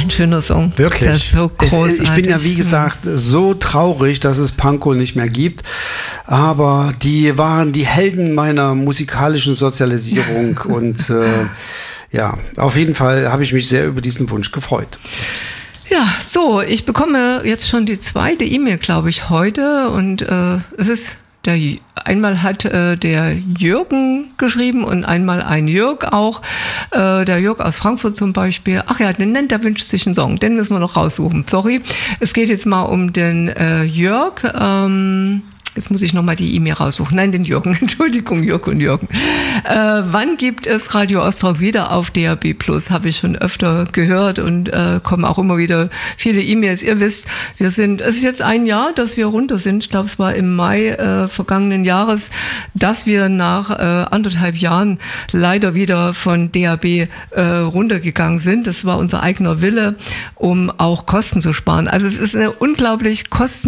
ein schöner Song. Wirklich? Das ist so großartig. Ich bin ja, wie gesagt, so traurig, dass es Pankow nicht mehr gibt. Aber die waren die Helden meiner musikalischen Sozialisierung. Und ja, auf jeden Fall habe ich mich sehr über diesen Wunsch gefreut. Ja, so, ich bekomme jetzt schon die zweite E-Mail, glaube ich, heute. Und es ist einmal hat der Jürgen geschrieben und einmal ein Jörg auch. Der Jörg aus Frankfurt zum Beispiel. Ach ja, der wünscht sich einen Song. Den müssen wir noch raussuchen. Sorry. Es geht jetzt mal um den Jörg. Jetzt muss ich nochmal die E-Mail raussuchen. Nein, den Jürgen. Entschuldigung, Jörg und Jürgen. Wann gibt es Radio Ostrock wieder auf DAB+? Habe ich schon öfter gehört und kommen auch immer wieder viele E-Mails. Ihr wisst, es ist jetzt ein Jahr, dass wir runter sind. Ich glaube, es war im Mai vergangenen Jahres, dass wir nach 1,5 Jahren leider wieder von DAB runtergegangen sind. Das war unser eigener Wille, um auch Kosten zu sparen. Also es ist eine unglaublich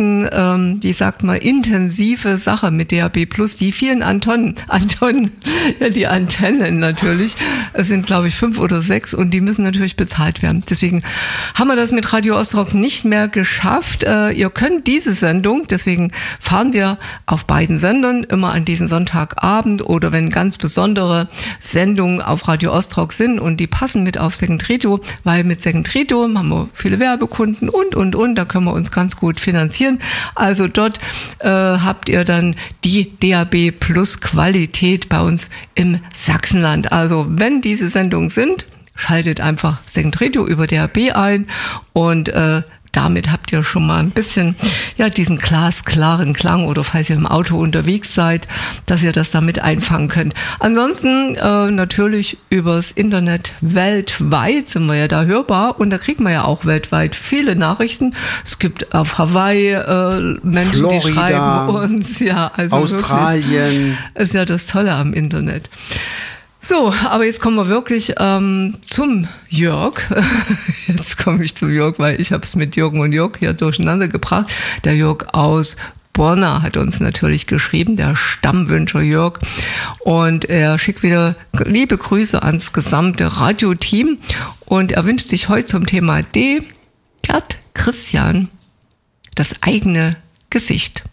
intensive Sache mit DAB+, die vielen Antennen, ja, die Antennen natürlich, es sind glaube ich 5 oder 6 und die müssen natürlich bezahlt werden. Deswegen haben wir das mit Radio Ostrock nicht mehr geschafft. Ihr könnt diese Sendung, deswegen fahren wir auf beiden Sendern immer an diesen Sonntagabend oder wenn ganz besondere Sendungen auf Radio Ostrock sind und die passen mit auf Second Radio, weil mit Second Radio haben wir viele Werbekunden und, da können wir uns ganz gut finanzieren. Also dort habt ihr dann die DAB Plus Qualität bei uns im Sachsenland. Also wenn diese Sendungen sind, schaltet einfach Second Radio über DAB ein und damit habt ihr schon mal ein bisschen diesen glasklaren Klang oder falls ihr im Auto unterwegs seid, dass ihr das damit einfangen könnt. Ansonsten natürlich übers Internet weltweit sind wir ja da hörbar und da kriegen wir ja auch weltweit viele Nachrichten. Es gibt auf Hawaii Menschen, Florida, die schreiben uns. Also Australien. Wirklich, ist ja das Tolle am Internet. So, aber jetzt kommen wir wirklich zum Jörg. Jetzt komme ich zum Jörg, weil ich habe es mit Jürgen und Jörg hier durcheinander gebracht. Der Jörg aus Borna hat uns natürlich geschrieben, der Stammwünscher Jörg. Und er schickt wieder liebe Grüße ans gesamte Radioteam. Und er wünscht sich heute zum Thema D. Gerd Christian, das eigene Gesicht.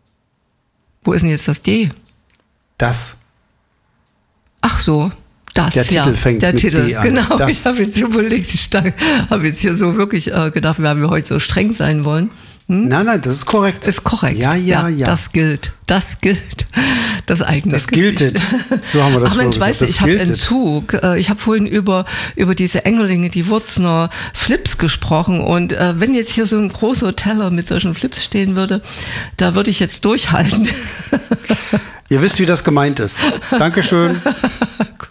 Wo ist denn jetzt das D? Das. Ach so, das, der Titel fängt der mit Titel, D an. Genau, Das. Ich habe jetzt überlegt, ich habe jetzt hier so wirklich gedacht, weil wir heute so streng sein wollen. Nein, das ist korrekt. Ist korrekt. Ja. Das gilt. Das eigene Das Gesicht. gilt. So haben wir das. Ach Mensch, weißt du, ich habe Entzug. Ich habe vorhin über diese Engelinge, die Wurzner Flips gesprochen und wenn jetzt hier so ein großer Teller mit solchen Flips stehen würde, da würde ich jetzt durchhalten. Ihr wisst, wie das gemeint ist. Dankeschön.